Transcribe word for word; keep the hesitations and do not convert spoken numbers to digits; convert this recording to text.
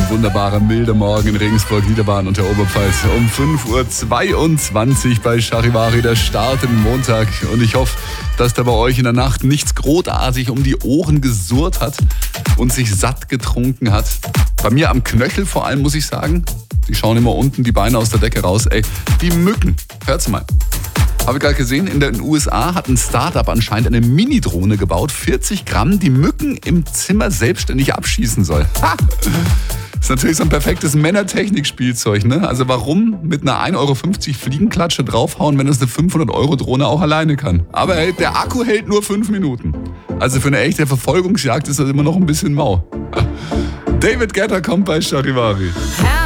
ein wunderbarer, milder Morgen in Regensburg, Niederbayern und der Oberpfalz. Um fünf Uhr zweiundzwanzig bei Charivari, der Start im Montag. Und ich hoffe, dass da bei euch in der Nacht nichts großartig um die Ohren gesurrt hat und sich satt getrunken hat. Bei mir am Knöchel vor allem, muss ich sagen. Die schauen immer unten die Beine aus der Decke raus. Ey, die Mücken. Hört's mal. Habe ich gerade gesehen, in den U S A hat ein Startup anscheinend eine Mini-Drohne gebaut, vierzig Gramm, die Mücken im Zimmer selbstständig abschießen soll. Ha! Das ist natürlich so ein perfektes Männertechnik-Spielzeug, ne? Also warum mit einer ein Euro fünfzig Fliegenklatsche draufhauen, wenn das eine fünfhundert Euro Drohne auch alleine kann? Aber hey, der Akku hält nur fünf Minuten. Also für eine echte Verfolgungsjagd ist das immer noch ein bisschen mau. David Guetta kommt bei Charivari.